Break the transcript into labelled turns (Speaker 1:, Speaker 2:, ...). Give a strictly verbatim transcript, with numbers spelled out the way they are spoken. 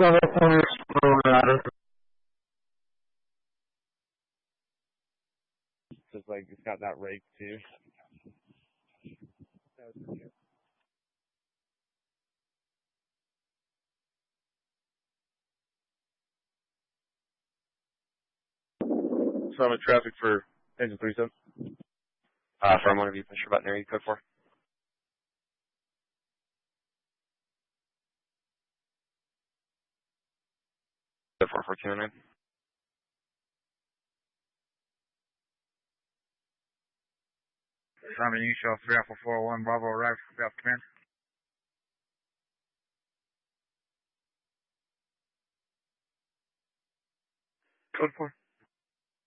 Speaker 1: Just like it's got that rake too. So I'm in traffic for engine three seven. Uh, from one of you, push your button there, you code four. Code four four two nine.
Speaker 2: Simon, you show three Alpha four one Bravo arrived for South Command.
Speaker 1: Code four.